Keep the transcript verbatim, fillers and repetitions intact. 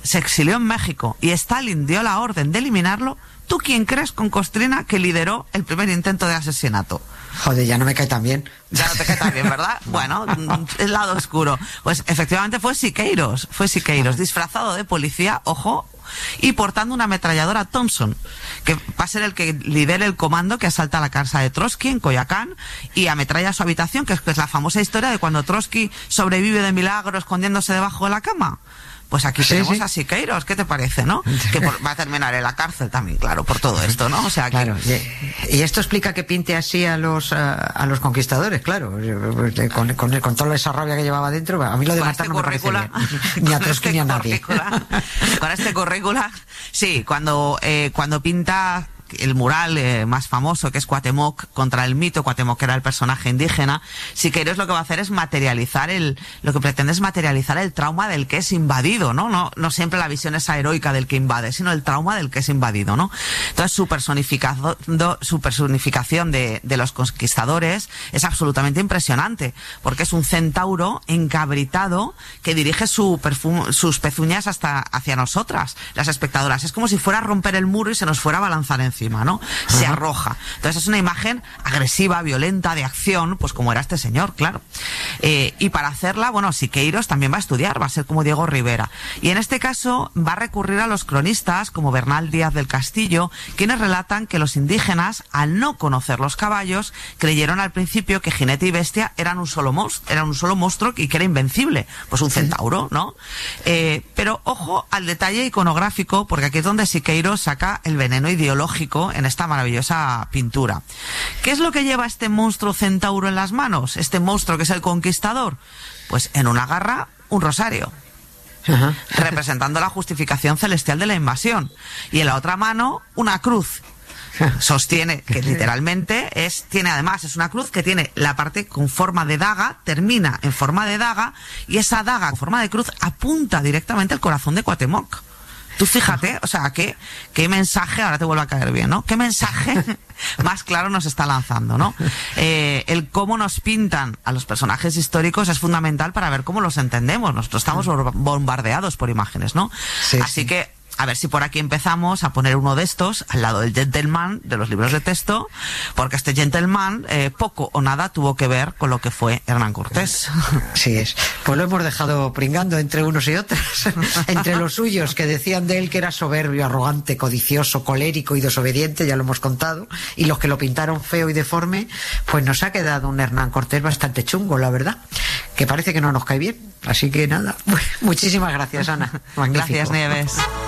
se exilió en México y Stalin dio la orden de eliminarlo, ¿tú quién crees, con Kostrina, que lideró el primer intento de asesinato? Joder, ya no me cae tan bien. Ya no te cae tan bien, ¿verdad? Bueno, el lado oscuro. Pues efectivamente fue Siqueiros, fue Siqueiros, disfrazado de policía, ojo, y portando una ametralladora Thompson, que va a ser el que lidere el comando que asalta la casa de Trotsky en Coyoacán y ametralla su habitación, que es, que es la famosa historia de cuando Trotsky sobrevive de milagro escondiéndose debajo de la cama. Pues aquí sí, tenemos sí. a Siqueiros, ¿qué te parece, no? Que por, va a terminar en la cárcel también, claro, por todo esto, ¿no? O sea, que... Claro, y, y esto explica que pinte así a los a, a los conquistadores, claro, con, con, con toda esa rabia que llevaba dentro. A mí lo de con matar este no me parece bien, ni a Trotsky este ni a nadie. Con este currícula, sí, cuando, eh, cuando pinta el mural eh, más famoso, que es Cuauhtémoc, contra el mito. Cuauhtémoc era el personaje indígena. Siqueiros lo que va a hacer es materializar el, lo que pretende es materializar el trauma del que es invadido, ¿no? No, no siempre la visión esa heroica del que invade, sino el trauma del que es invadido, ¿no? Entonces su personificación, su personificación de, de los conquistadores es absolutamente impresionante, porque es un centauro encabritado que dirige su perfume, sus pezuñas hasta hacia nosotras, las espectadoras. Es como si fuera a romper el muro y se nos fuera a balanzar encima. ¿no? Se arroja. Entonces es una imagen agresiva, violenta, de acción, pues como era este señor, claro. Eh, y para hacerla, bueno, Siqueiros también va a estudiar, va a ser como Diego Rivera. Y en este caso va a recurrir a los cronistas, como Bernal Díaz del Castillo, quienes relatan que los indígenas, al no conocer los caballos, creyeron al principio que jinete y bestia eran un solo monstruo, eran un solo monstruo y que era invencible. Pues un centauro, ¿no? Eh, pero ojo al detalle iconográfico, porque aquí es donde Siqueiros saca el veneno ideológico en esta maravillosa pintura. ¿Qué es lo que lleva este monstruo centauro en las manos? Este monstruo que es el conquistador. Pues en una garra, un rosario. Uh-huh. Representando la justificación celestial de la invasión. Y en la otra mano, una cruz. Sostiene que literalmente es, tiene además, es una cruz que tiene la parte con forma de daga, termina en forma de daga, y esa daga en forma de cruz apunta directamente al corazón de Cuauhtémoc. Tú fíjate, o sea, qué, qué mensaje, ahora te vuelve a caer bien, ¿no? ¿Qué mensaje más claro nos está lanzando, ¿no? Eh, el cómo nos pintan a los personajes históricos es fundamental para ver cómo los entendemos. Nosotros estamos bombardeados por imágenes, ¿no? Sí, Así sí. que, a ver si por aquí empezamos a poner uno de estos al lado del gentleman de los libros de texto, porque este gentleman eh, poco o nada tuvo que ver con lo que fue Hernán Cortés. Sí es. Pues lo hemos dejado pringando entre unos y otros, entre los suyos que decían de él que era soberbio, arrogante, codicioso, colérico y desobediente, ya lo hemos contado, y los que lo pintaron feo y deforme, pues nos ha quedado un Hernán Cortés bastante chungo, la verdad, que parece que no nos cae bien. Así que nada, muchísimas gracias, Ana. Magnífico. Gracias, Nieves.